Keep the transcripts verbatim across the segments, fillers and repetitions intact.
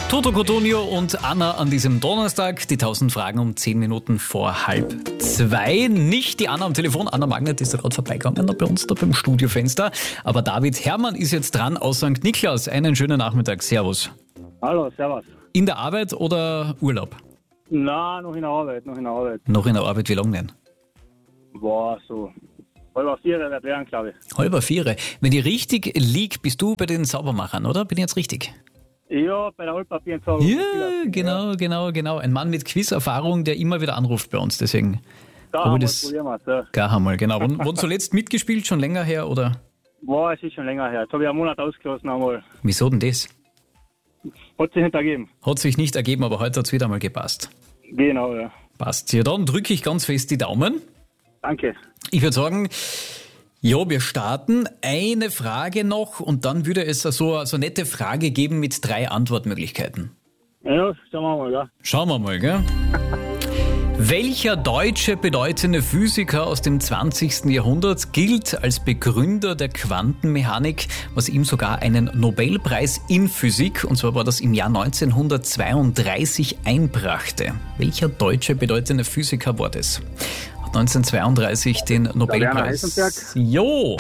Toto Cotugno und Anna an diesem Donnerstag. Die tausend Fragen um zehn Minuten vor halb zwei. Nicht die Anna am Telefon. Anna Magnet ist da gerade vorbeigegangen bei uns da beim Studiofenster. Aber David Herrmann ist jetzt dran aus Sankt Niklas. Einen schönen Nachmittag. Servus. Hallo, servus. In der Arbeit oder Urlaub? Nein, noch in der Arbeit, noch in der Arbeit. Noch in der Arbeit. Wie lange denn? War so halber vier wird werden, glaube ich. Halber vier. Wenn ich richtig lieg, bist du bei den Saubermachern, oder? Bin ich jetzt richtig? Ja, bei der Altpapier. Ja, genau, genau, genau. Ein Mann mit Quiz-Erfahrung, der immer wieder anruft bei uns. Deswegen Da habe haben ich wir das das Problem, ja. gar einmal, genau. Wann, wann zuletzt mitgespielt? Schon länger her, oder? War es ist schon länger her. Jetzt habe ich einen Monat ausgelassen einmal. Wieso denn das? Hat sich nicht ergeben. Hat sich nicht ergeben, aber heute hat es wieder mal gepasst. Genau, ja. Passt. Ja, dann drücke ich ganz fest die Daumen. Danke. Ich würde sagen, ja, wir starten. Eine Frage noch und dann würde es so, so eine nette Frage geben mit drei Antwortmöglichkeiten. Ja, schauen wir mal, ja. Schauen wir mal, gell? Welcher deutsche bedeutende Physiker aus dem zwanzigsten Jahrhundert gilt als Begründer der Quantenmechanik, was ihm sogar einen Nobelpreis in Physik, und zwar war das im Jahr neunzehnhundertzweiunddreißig, einbrachte? Welcher deutsche bedeutende Physiker war das? Hat neunzehnhundertzweiunddreißig den Nobelpreis. Jo!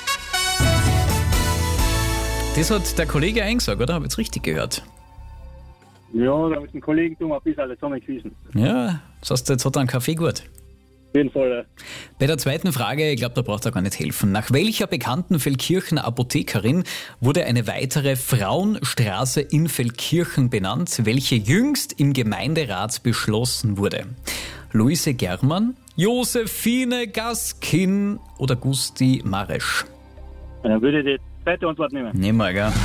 Das hat der Kollege eingesagt, oder? Habe ich jetzt richtig gehört? Ja, da mit dem Kollegen tun wir ein bisschen zusammen gewesen. Ja, das heißt, jetzt hat er einen Kaffee gut. Auf jeden Fall, ja. Bei der zweiten Frage, ich glaube, da braucht er gar nicht helfen. Nach welcher bekannten Feldkirchener Apothekerin wurde eine weitere Frauenstraße in Feldkirchen benannt, welche jüngst im Gemeinderat beschlossen wurde? Luise Germann, Josephine Gaskin oder Gusti Maresch? Dann würde ich die zweite Antwort nehmen. Nehmen wir, gell?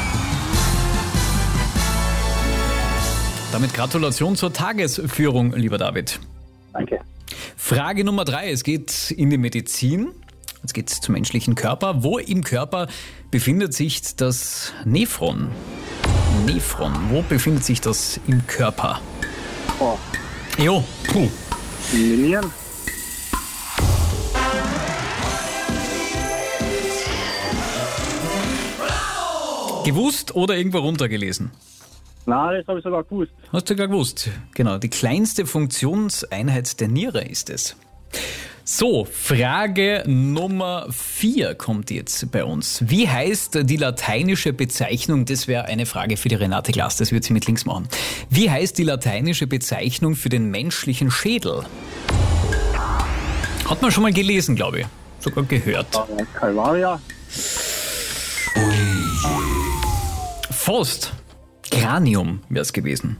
Damit Gratulation zur Tagesführung, lieber David. Danke. Frage Nummer drei. Es geht in die Medizin. Jetzt geht es zum menschlichen Körper. Wo im Körper befindet sich das Nephron? Nephron. Wo befindet sich das im Körper? Oh. Jo. Puh. In den Nieren. Gewusst oder irgendwo runtergelesen? Nein, das habe ich sogar gewusst. Hast du gar gewusst. Genau, die kleinste Funktionseinheit der Niere ist es. So, Frage Nummer vier kommt jetzt bei uns. Wie heißt die lateinische Bezeichnung, das wäre eine Frage für die Renate Glas, das wird sie mit links machen. Wie heißt die lateinische Bezeichnung für den menschlichen Schädel? Hat man schon mal gelesen, glaube ich. Sogar gehört. Calvaria. Fast. Cranium wäre es gewesen.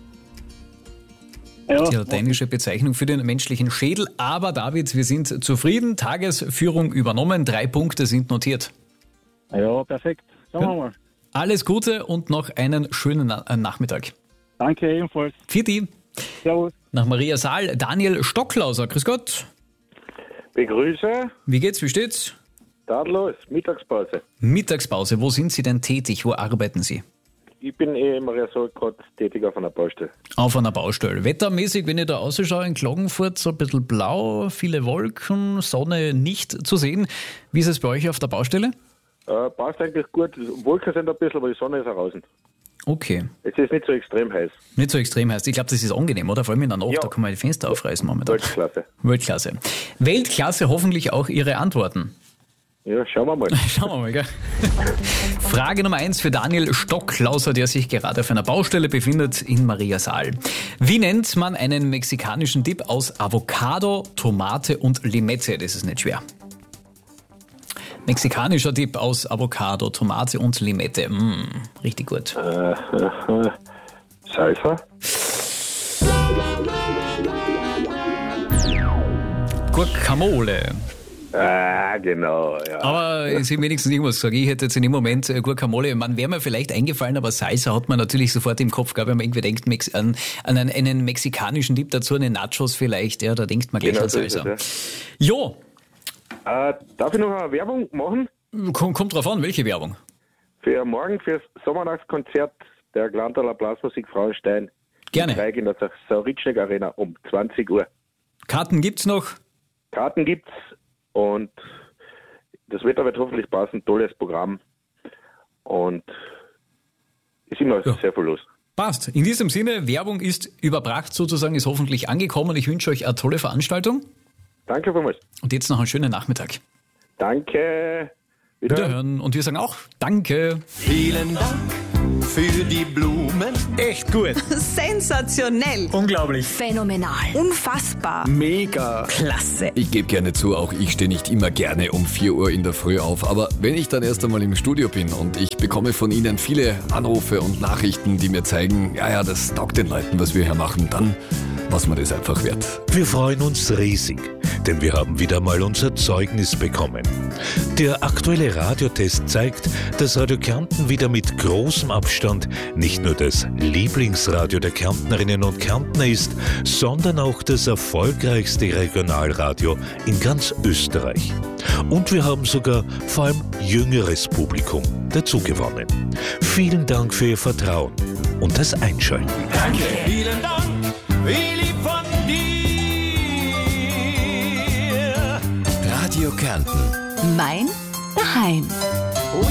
Ja. Die lateinische Bezeichnung für den menschlichen Schädel. Aber David, wir sind zufrieden. Tagesführung übernommen. Drei Punkte sind notiert. Ja, perfekt. Schauen wir mal. Alles Gute und noch einen schönen Na- äh, Nachmittag. Danke ebenfalls. Vierte. Servus. Nach Maria Saal, Daniel Stocklauser. Grüß Gott. Begrüße, Wie geht's? Wie steht's? tadellos, Mittagspause. Mittagspause. Wo sind Sie denn tätig? Wo arbeiten Sie? Ich bin eh im Resort gerade tätig auf einer Baustelle. Auf einer Baustelle. Wettermäßig, wenn ich da ausschaue in Klagenfurt, so ein bisschen blau, viele Wolken, Sonne nicht zu sehen. Wie ist es bei euch auf der Baustelle? Äh, passt eigentlich gut. Wolken sind ein bisschen, aber die Sonne ist draußen. Okay. Es ist nicht so extrem heiß. Nicht so extrem heißt. Ich glaube, das ist angenehm, oder? Vor allem in der Nacht, Ja. da kann man die Fenster aufreißen momentan. Weltklasse. Weltklasse. Weltklasse hoffentlich auch Ihre Antworten. Ja, schauen wir mal. Schauen wir mal, gell? Frage Nummer eins für Daniel Stocklauser, der sich gerade auf einer Baustelle befindet in Maria Saal. Wie nennt man einen mexikanischen Dip aus Avocado, Tomate und Limette? Das ist nicht schwer. Mexikanischer Dip aus Avocado, Tomate und Limette. Mm, richtig gut. Äh, äh, Salsa? Guacamole. Ah, genau, ja. Aber es ist wenigstens irgendwas gesagt. Ich hätte jetzt in dem Moment äh, Guacamole, man wäre mir vielleicht eingefallen, aber Salsa hat man natürlich sofort im Kopf gehabt, wenn man irgendwie denkt Mex- an, an einen, einen mexikanischen Dip dazu, eine Nachos vielleicht, ja, da denkt man gleich Genau an so ist Salsa. es, Jo, Äh, darf ich noch eine Werbung machen? kommt, kommt drauf an, welche Werbung? Für morgen, fürs Sommernachtskonzert der Glantaler Blasmusik Frauenstein. Gerne. Dreieck in der Sauritschek Arena um zwanzig Uhr. Karten gibt's noch? Karten gibt's und das Wetter wird hoffentlich passen. Tolles Programm und ist immer Ja. sehr viel los. Passt. In diesem Sinne, Werbung ist überbracht sozusagen, ist hoffentlich angekommen. Ich wünsche euch eine tolle Veranstaltung. Danke vielmals. Und jetzt noch einen schönen Nachmittag. Danke. Wiederhören. Wiederhören. Und wir sagen auch Danke. Vielen Dank für die Blumen. Echt gut. Sensationell. Unglaublich. Phänomenal. Unfassbar. Mega. Klasse. Ich gebe gerne zu, auch ich stehe nicht immer gerne um vier Uhr in der Früh auf. Aber wenn ich dann erst einmal im Studio bin und ich bekomme von Ihnen viele Anrufe und Nachrichten, die mir zeigen, ja, ja, das taugt den Leuten, was wir hier machen, dann was mir das einfach wert. Wir freuen uns riesig, denn wir haben wieder mal unser Zeugnis bekommen. Der aktuelle Radiotest zeigt, dass Radio Kärnten wieder mit großem Abstand nicht nur das Lieblingsradio der Kärntnerinnen und Kärntner ist, sondern auch das erfolgreichste Regionalradio in ganz Österreich. Und wir haben sogar vor allem jüngeres Publikum dazu gewonnen. Vielen Dank für Ihr Vertrauen und das Einschalten. Danke. Vielen Dank, wie lieb von dir. Radio Kärnten. Mein Daheim.